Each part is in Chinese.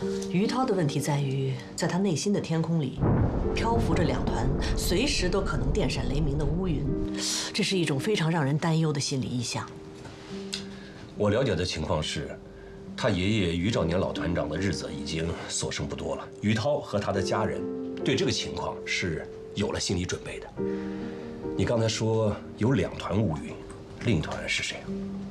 于涛的问题在于，在他内心的天空里，漂浮着2团随时都可能电闪雷鸣的乌云，这是一种非常让人担忧的心理意象。 我了解的情况是，他爷爷于兆年老团长的日子已经所剩不多了。于涛和他的家人对这个情况是有了心理准备的。你刚才说有2团乌云，另一团是谁啊？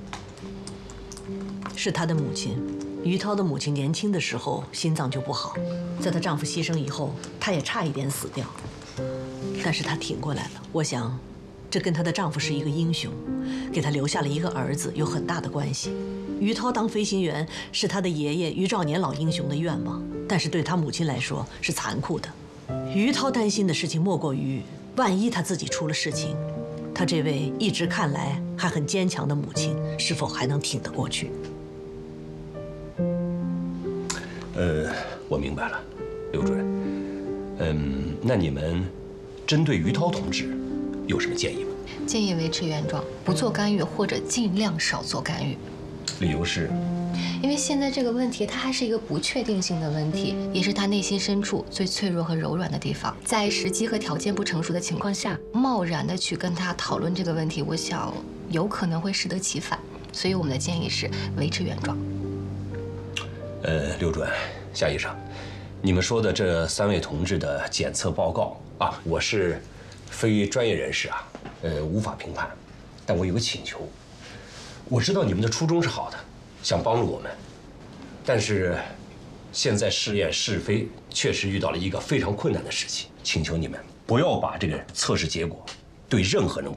是他的母亲。于涛的母亲年轻的时候心脏就不好，在她丈夫牺牲以后，她也差一点死掉，但是她挺过来了。我想，这跟她的丈夫是一个英雄，给她留下了一个儿子有很大的关系。于涛当飞行员是他的爷爷于兆年老英雄的愿望，但是对他母亲来说是残酷的。于涛担心的事情莫过于，万一他自己出了事情，他这位一直看来还很坚强的母亲是否还能挺得过去？ 我明白了，刘主任。那你们针对于涛同志有什么建议吗？ 建议维持原状，不做干预或者尽量少做干预。 理由是？ 因为现在这个问题，它还是一个不确定性的问题，也是他内心深处最脆弱和柔软的地方。在时机和条件不成熟的情况下，贸然的去跟他讨论这个问题，我想有可能会适得其反。所以我们的建议是维持原状。 刘主任、夏医生，你们说的这3位同志的检测报告啊，我是非专业人士啊，无法评判。但我有个请求，我知道你们的初衷是好的，想帮助我们，但是现在试验是非确实遇到了一个非常困难的时期，请求你们不要把这个测试结果对任何人